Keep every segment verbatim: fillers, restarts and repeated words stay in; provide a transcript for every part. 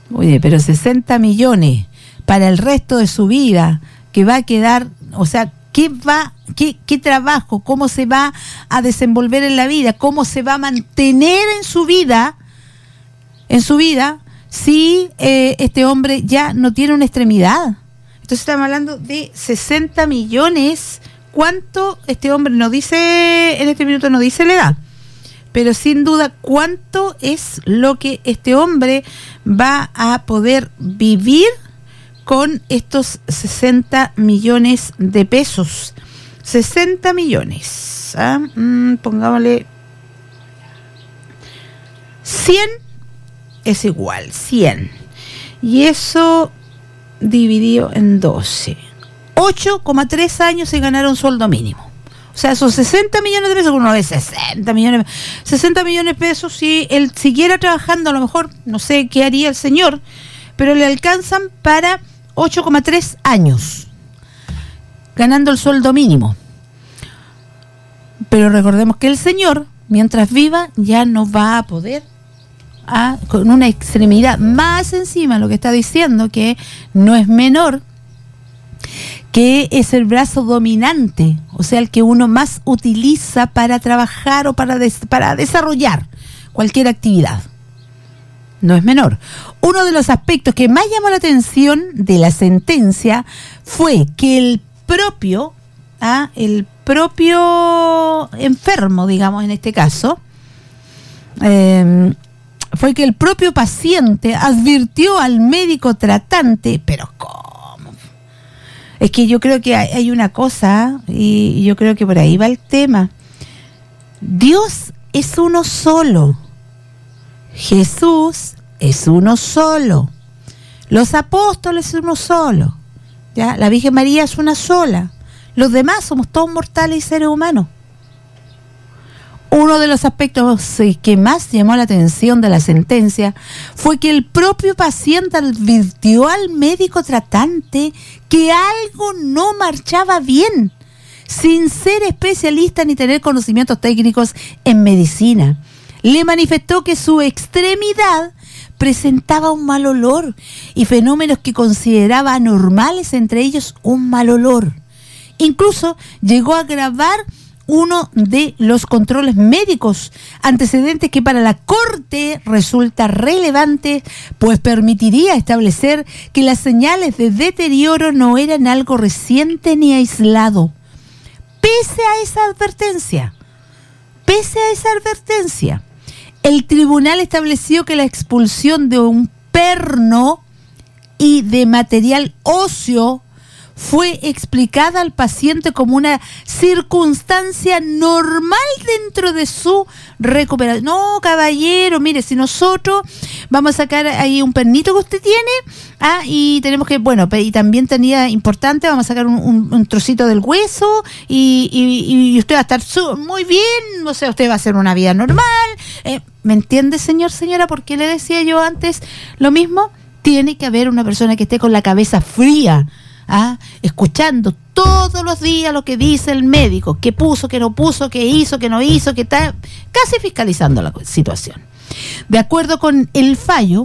Oye, pero sesenta millones para el resto de su vida, que va a quedar, o sea, ¿qué va, qué, qué trabajo, cómo se va a desenvolver en la vida, cómo se va a mantener en su vida, en su vida, si eh, este hombre ya no tiene una extremidad? Entonces estamos hablando de sesenta millones. ¿Cuánto este hombre no dice, en este minuto no dice la edad? Pero sin duda, ¿cuánto es lo que este hombre va a poder vivir con estos sesenta millones de pesos? sesenta millones. ¿Ah? Mm, pongámosle cien es igual, cien. Y eso dividido en doce. ocho coma tres años se ganaron sueldo mínimo. O sea, esos sesenta millones de pesos, uno ve sesenta millones, sesenta millones de pesos, si él siguiera trabajando, a lo mejor, no sé qué haría el señor, pero le alcanzan para ocho coma tres años, ganando el sueldo mínimo. Pero recordemos que el señor, mientras viva, ya no va a poder, a, con una extremidad más encima, lo que está diciendo, que no es menor, que es el brazo dominante, o sea, el que uno más utiliza para trabajar o para, des, para desarrollar cualquier actividad. No es menor. Uno de los aspectos que más llamó la atención de la sentencia fue que el propio, ¿ah? el propio enfermo, digamos en este caso, eh, fue que el propio paciente advirtió al médico tratante, pero ¿cómo? Es que yo creo que hay, hay una cosa, y yo creo que por ahí va el tema. Dios es uno solo. Jesús es uno solo. Los apóstoles es uno solo. ¿Ya? La Virgen María es una sola. Los demás somos todos mortales y seres humanos. Uno de los aspectos que más llamó la atención de la sentencia fue que el propio paciente advirtió al médico tratante que algo no marchaba bien, sin ser especialista ni tener conocimientos técnicos en medicina. Le manifestó que su extremidad presentaba un mal olor y fenómenos que consideraba anormales, entre ellos un mal olor. Incluso llegó a agravar uno de los controles médicos, antecedentes que para la Corte resulta relevante, pues permitiría establecer que las señales de deterioro no eran algo reciente ni aislado. Pese a esa advertencia, pese a esa advertencia, el tribunal estableció que la expulsión de un perno y de material óseo fue explicada al paciente como una circunstancia normal dentro de su recuperación. No, caballero, mire, si nosotros vamos a sacar ahí un pernito que usted tiene, ah, y tenemos que, bueno, y también tenía importante, vamos a sacar un, un, un trocito del hueso, y, y, y usted va a estar su, muy bien, o sea, usted va a hacer una vida normal. Eh, ¿Me entiende, señor, señora? ¿Por qué le decía yo antes lo mismo? Tiene que haber una persona que esté con la cabeza fría, ¿ah? escuchando todos los días lo que dice el médico, qué puso, qué no puso, qué hizo, qué no hizo, qué tal, casi fiscalizando la situación. De acuerdo con el fallo,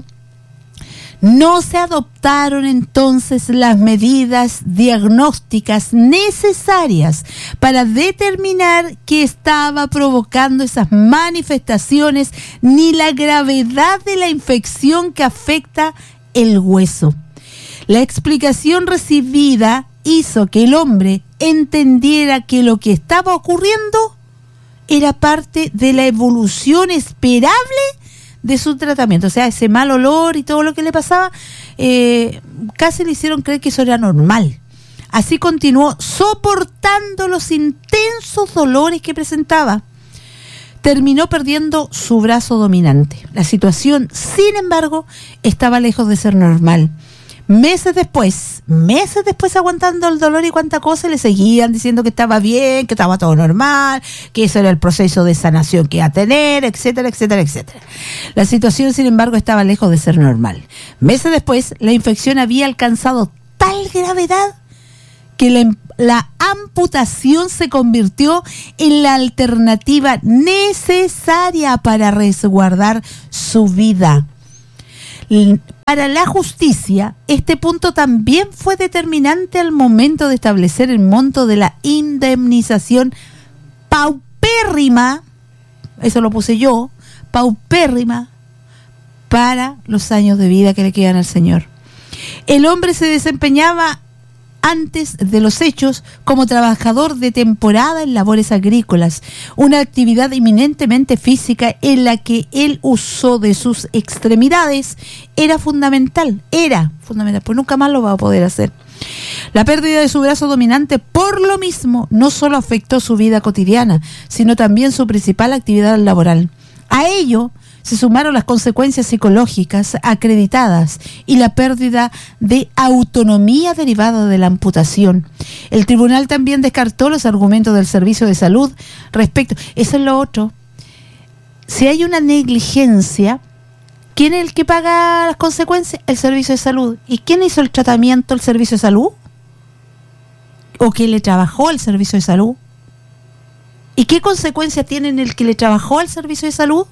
no se adoptaron entonces las medidas diagnósticas necesarias para determinar qué estaba provocando esas manifestaciones ni la gravedad de la infección que afecta el hueso. La explicación recibida hizo que el hombre entendiera que lo que estaba ocurriendo era parte de la evolución esperable de su tratamiento. O sea, ese mal olor y todo lo que le pasaba, eh, casi le hicieron creer que eso era normal. Así continuó soportando los intensos dolores que presentaba. Terminó perdiendo su brazo dominante. La situación, sin embargo, estaba lejos de ser normal. Meses después, meses después aguantando el dolor y cuánta cosa, le seguían diciendo que estaba bien, que estaba todo normal, que eso era el proceso de sanación que iba a tener, etcétera, etcétera, etcétera. La situación, sin embargo, estaba lejos de ser normal. Meses después, la infección había alcanzado tal gravedad que la, la amputación se convirtió en la alternativa necesaria para resguardar su vida. Para la justicia, este punto también fue determinante al momento de establecer el monto de la indemnización paupérrima, eso lo puse yo, paupérrima, para los años de vida que le quedan al señor. El hombre se desempeñaba antes de los hechos como trabajador de temporada en labores agrícolas, una actividad eminentemente física en la que el uso de sus extremidades era fundamental, era fundamental, pues nunca más lo va a poder hacer. La pérdida de su brazo dominante, por lo mismo, no solo afectó su vida cotidiana, sino también su principal actividad laboral. A ello se sumaron las consecuencias psicológicas acreditadas y la pérdida de autonomía derivada de la amputación. El tribunal también descartó los argumentos del Servicio de Salud respecto... Eso es lo otro. Si hay una negligencia, ¿quién es el que paga las consecuencias? El Servicio de Salud. ¿Y quién hizo el tratamiento? ¿El Servicio de Salud? ¿O quién le trabajó al Servicio de Salud? ¿Y qué consecuencias tiene el que le trabajó al Servicio de Salud?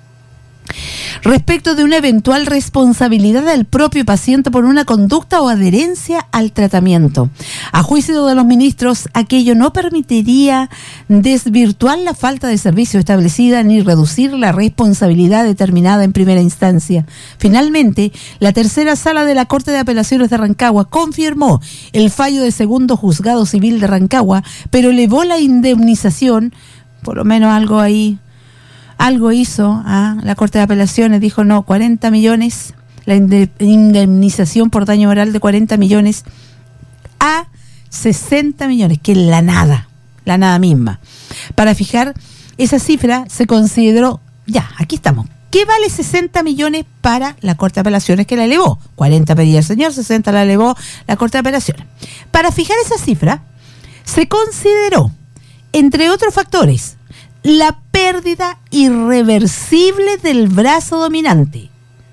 Respecto de una eventual responsabilidad del propio paciente por una conducta o adherencia al tratamiento. A juicio de los ministros, aquello no permitiría desvirtuar la falta de servicio establecida ni reducir la responsabilidad determinada en primera instancia. Finalmente, la tercera sala de la Corte de Apelaciones de Rancagua confirmó el fallo del segundo juzgado civil de Rancagua, pero elevó la indemnización, por lo menos algo ahí, algo hizo ¿ah? la Corte de Apelaciones, dijo no, cuarenta millones, la indemnización por daño moral de cuarenta millones a sesenta millones, que es la nada, la nada misma. Para fijar esa cifra se consideró, ya, aquí estamos, ¿qué vale sesenta millones para la Corte de Apelaciones que la elevó? cuarenta pedía el señor, sesenta la elevó la Corte de Apelaciones. Para fijar esa cifra se consideró, entre otros factores, la pérdida irreversible del brazo dominante,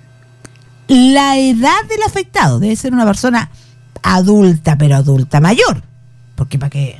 la edad del afectado, debe ser una persona adulta, pero adulta mayor, porque para qué,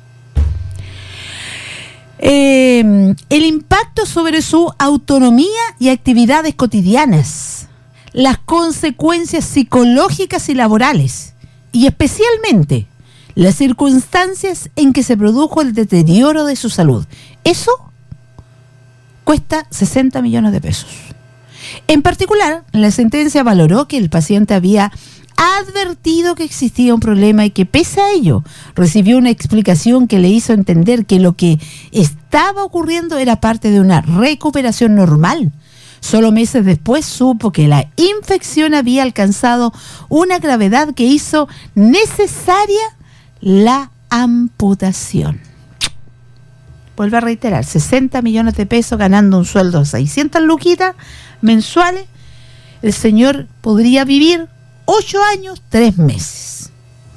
eh, el impacto sobre su autonomía y actividades cotidianas, las consecuencias psicológicas y laborales, y especialmente las circunstancias en que se produjo el deterioro de su salud. Eso cuesta sesenta millones de pesos. En particular, la sentencia valoró que el paciente había advertido que existía un problema y que pese a ello recibió una explicación que le hizo entender que lo que estaba ocurriendo era parte de una recuperación normal. Solo meses después supo que la infección había alcanzado una gravedad que hizo necesaria la amputación. Vuelvo a reiterar, sesenta millones de pesos ganando un sueldo de seiscientas luquitas mensuales. El señor podría vivir ocho años, tres meses.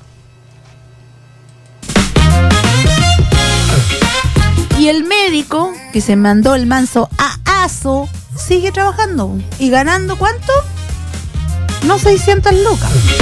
Y el médico que se mandó el manso a aso sigue trabajando y ganando ¿cuánto? No seiscientas lucas.